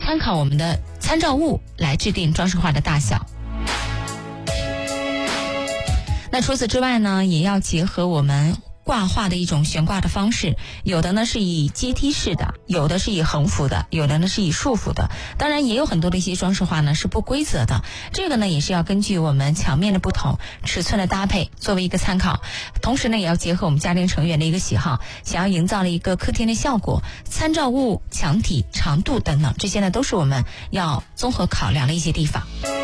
参考我们的参照物来制定装饰画的大小。那除此之外呢，也要结合我们挂画的一种悬挂的方式，有的呢是以阶梯式的，有的是以横幅的，有的呢是以竖幅的，当然也有很多的一些装饰画呢是不规则的，这个呢也是要根据我们墙面的不同，尺寸的搭配作为一个参考，同时呢也要结合我们家庭成员的一个喜好，想要营造了一个客厅的效果，参照物、墙体、长度等等，这些呢都是我们要综合考量的一些地方。